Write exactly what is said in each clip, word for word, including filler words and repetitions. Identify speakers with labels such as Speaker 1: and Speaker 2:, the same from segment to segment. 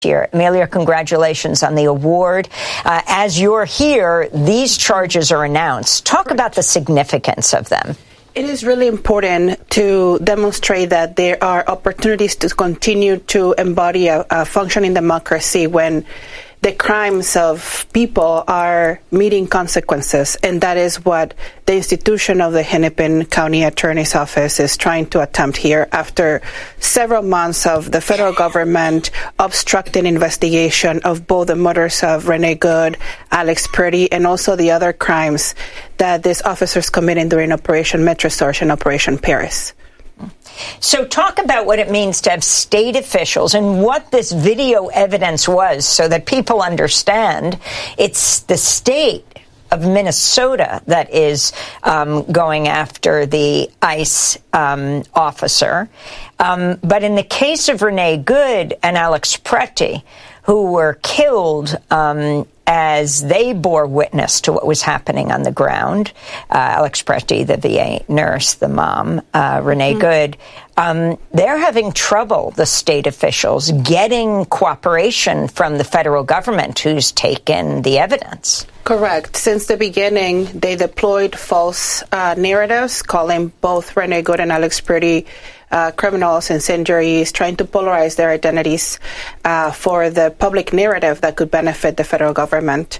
Speaker 1: year. Amelia, congratulations on the award. Uh, as you're here, these charges are announced. Talk Correct. About the significance of them.
Speaker 2: It is really important to demonstrate that there are opportunities to continue to embody a, a functioning democracy when the crimes of people are meeting consequences, and that is what the institution of the Hennepin County Attorney's Office is trying to attempt here after several months of the federal government obstructing investigation of both the murders of Renee Good, Alex Purdy, and also the other crimes that these officers committed during Operation Metrosearch and Operation Paris.
Speaker 1: So talk about what it means to have state officials and what this video evidence was so that people understand it's the state of Minnesota that is um, going after the ICE um, officer. Um, but in the case of Renee Good and Alex Purdy, who were killed um, as they bore witness to what was happening on the ground. Uh, Alex Purdy, the V A nurse, the mom, uh, Renee mm-hmm. Good, um, they're having trouble, the state officials, getting cooperation from the federal government who's taken the evidence.
Speaker 2: Correct. Since the beginning, they deployed false uh, narratives, calling both Renee Good and Alex Purdy Uh, criminals, incendiaries, trying to polarize their identities uh, for the public narrative that could benefit the federal government.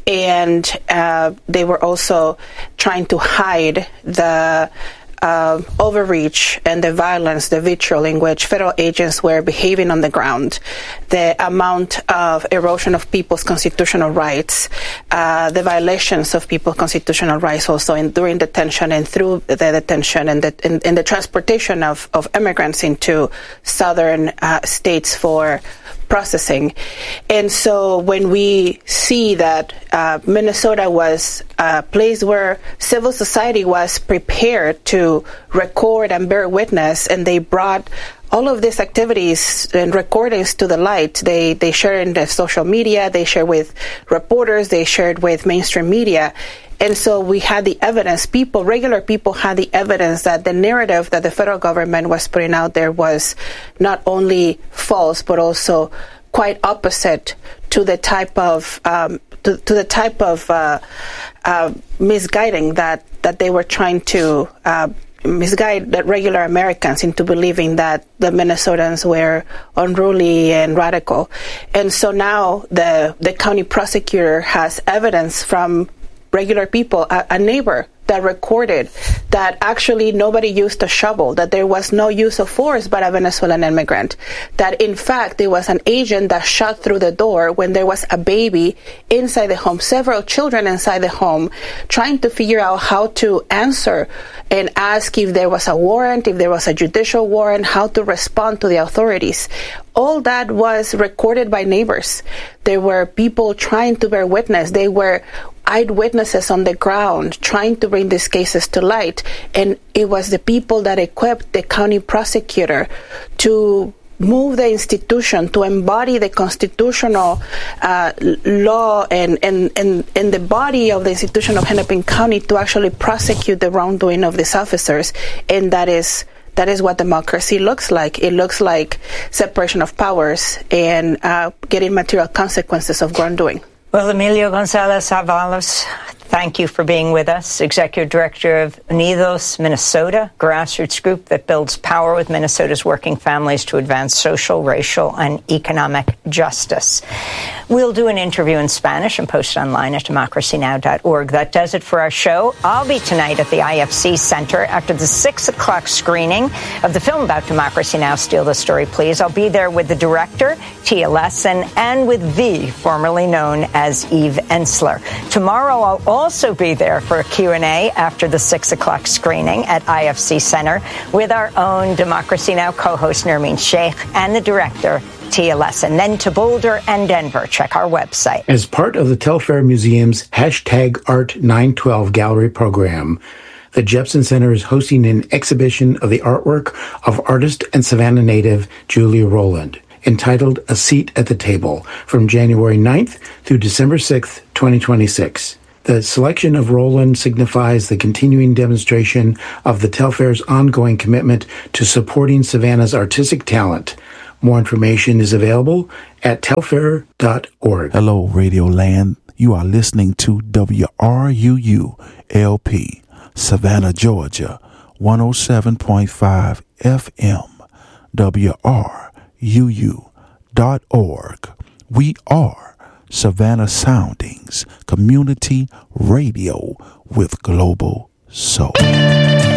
Speaker 2: And uh, they were also trying to hide the Uh, overreach and the violence, the vitriol in which federal agents were behaving on the ground, the amount of erosion of people's constitutional rights, uh, the violations of people's constitutional rights also in, during detention and through the detention and the, in, in the transportation of, of immigrants into southern uh, states for processing. And so when we see that uh, Minnesota was a place where civil society was prepared to record and bear witness, and they brought all of these activities and recordings to the light. They they share in the social media, they share with reporters, they shared with mainstream media. And so we had the evidence, people, regular people had the evidence that the narrative that the federal government was putting out there was not only false, but also quite opposite to the type of um, to, to the type of uh, uh, misguiding that, that they were trying to uh, misguide the regular Americans into believing that the Minnesotans were unruly and radical. And so now the the county prosecutor has evidence from regular people, a, a neighbor that recorded that actually nobody used a shovel, that there was no use of force by a Venezuelan immigrant, that in fact there was an agent that shot through the door when there was a baby inside the home, several children inside the home, trying to figure out how to answer and ask if there was a warrant, if there was a judicial warrant, how to respond to the authorities. All that was recorded by neighbors. There were people trying to bear witness. They were eyewitnesses on the ground trying to bring these cases to light. And it was the people that equipped the county prosecutor to move the institution, to embody the constitutional uh, law and, and, and, and the body of the institution of Hennepin County to actually prosecute the wrongdoing of these officers. And that is That is what democracy looks like. It looks like separation of powers and uh, getting material consequences of wrongdoing.
Speaker 1: Well, Emilio Gonzalez Avalos, thank you for being with us, Executive Director of Unidos Minnesota, grassroots group that builds power with Minnesota's working families to advance social, racial, and economic justice. We'll do an interview in Spanish and post it online at democracy now dot org. That does it for our show. I'll be tonight at the I F C Center after the six o'clock screening of the film about Democracy Now! Steal the Story, Please. I'll be there with the director, Tia Lesson, and with V, formerly known as Eve Ensler. Tomorrow, I'll also be there for a Q and A after the six o'clock screening at I F C Center with our own Democracy Now! Co-host, Nermeen Sheikh, and the director, Tia Lesson. Then to Boulder and Denver. Check our website.
Speaker 3: As part of the Telfair Museum's hashtag Art nine twelve gallery program, the Jepson Center is hosting an exhibition of the artwork of artist and Savannah native Julia Rowland, entitled A Seat at the Table, from January ninth through December sixth, twenty twenty-six. The selection of Rowland signifies the continuing demonstration of the Telfair's ongoing commitment to supporting Savannah's artistic talent, More information is available at telfair dot org.
Speaker 4: Hello, Radio Land. You are listening to W R U U L P, Savannah, Georgia, one oh seven point five F M, W R U U dot org. We are Savannah Soundings Community Radio with Global Soul.